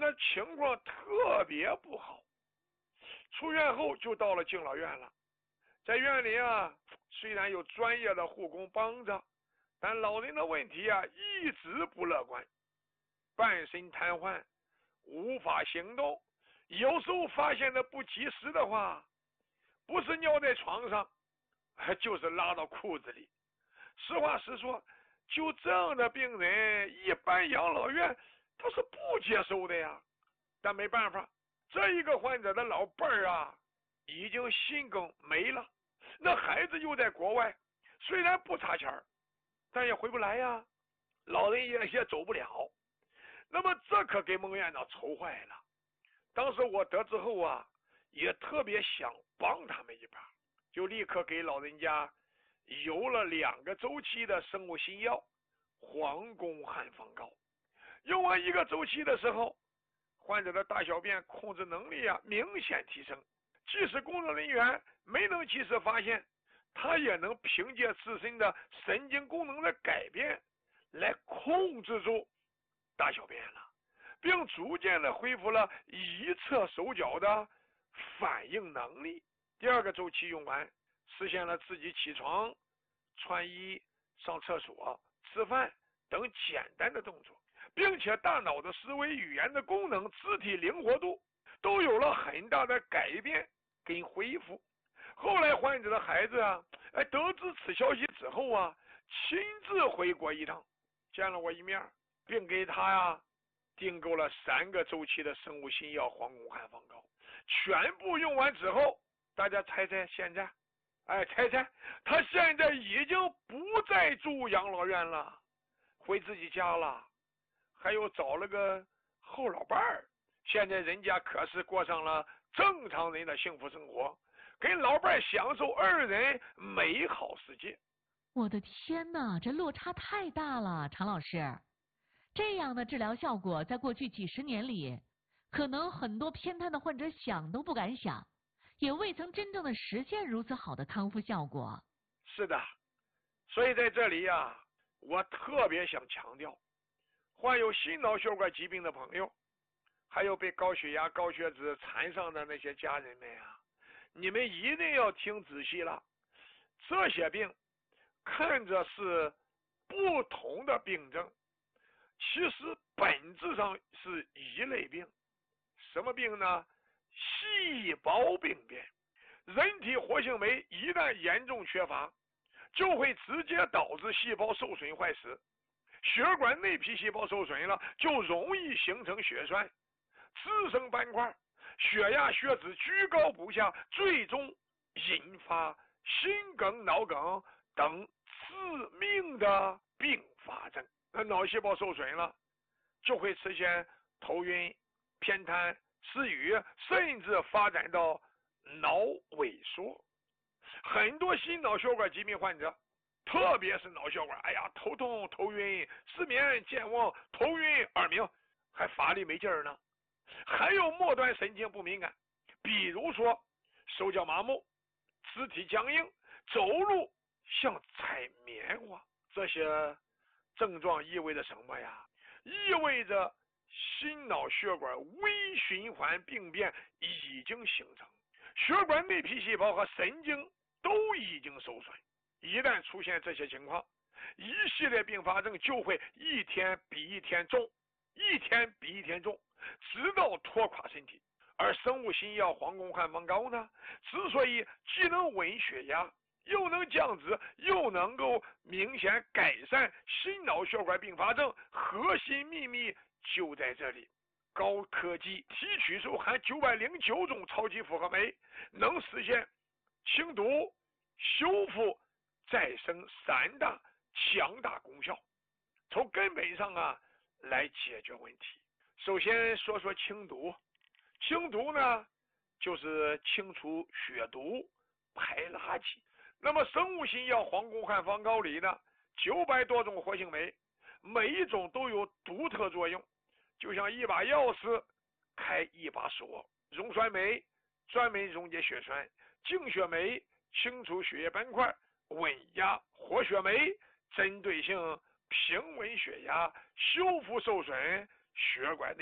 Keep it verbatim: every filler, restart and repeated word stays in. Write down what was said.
的情况特别不好。出院后就到了敬老院了。在院里啊，虽然有专业的护工帮着，但老人的问题啊一直不乐观，半身瘫痪，无法行动，有时候发现的不及时的话，不是尿在床上，就是拉到裤子里。实话实说，就这样的病人，一般养老院他是不接受的呀。但没办法，这一个患者的老伴儿啊，已经心梗没了，那孩子又在国外，虽然不差钱儿，但也回不来呀，老人也也走不了。那么这可给孟院长愁坏了。当时我得知后啊，也特别想帮他们一把，就立刻给老人家邮了两个周期的生物新药黄宫汉方膏。用完一个周期的时候，患者的大小便控制能力啊明显提升，即使工作人员没能及时发现，他也能凭借自身的神经功能的改变来控制住大小便了，并逐渐的恢复了一侧手脚的反应能力。第二个周期用完，实现了自己起床、穿衣、上厕所、吃饭等简单的动作，并且大脑的思维、语言的功能、肢体灵活度都有了很大的改变跟恢复。后来患者的孩子啊，哎，得知此消息之后啊，亲自回国一趟，见了我一面，并给他呀、啊、订购了三个周期的生物新药黄宫汉方膏。全部用完之后，大家猜猜现在？哎，猜猜，他现在已经不再住养老院了，回自己家了，还有找了个后老伴儿。现在人家可是过上了正常人的幸福生活，跟老伴儿享受二人美好世界。 我的天哪，这落差太大了，常老师。这样的治疗效果在过去几十年里，可能很多偏瘫的患者想都不敢想，也未曾真正的实现如此好的康复效果。 是的，所以在这里呀、啊，我特别想强调，患有心脑血管疾病的朋友，还有被高血压、高血脂缠上的那些家人们啊，你们一定要听仔细了。这些病看着是不同的病症，其实本质上是一类病。什么病呢？细胞病变。人体活性酶一旦严重缺乏，就会直接导致细胞受损坏死。血管内皮细胞受损了，就容易形成血栓、滋生斑块，血压、血脂居高不下，最终引发心梗、脑梗等致命的并发症。那脑细胞受损了，就会出现头晕、偏瘫、失语，甚至发展到脑萎缩。很多心脑血管疾病患者，特别是脑血管，哎呀，头痛、头晕、失眠、健忘、头晕、耳鸣，还乏力没劲儿呢。还有末端神经不敏感，比如说手脚麻木、肢体僵硬、走路像踩棉花。这些症状意味着什么呀？意味着心脑血管微循环病变已经形成，血管内皮细胞和神经都已经受损。一旦出现这些情况，一系列并发症就会一天比一天重，一天比一天重，直到拖垮身体。而生物新药黄宫汉方膏呢，之所以既能稳血压，又能降脂，又能够明显改善心脑血管并发症，核心秘密就在这里。高科技提取出含九百零九种超级复合酶，能实现清毒、修复、再生三大强大功效，从根本上啊来解决问题。首先说说清毒，清毒呢就是清除血毒、排垃圾。那么生物新药黄宫汉方膏里呢，九百多种活性酶，每一种都有独特作用，就像一把钥匙开一把锁。溶栓酶专门溶解血栓，净血酶清除血液斑块，稳压活血酶针对性平稳血压，修复受损血管内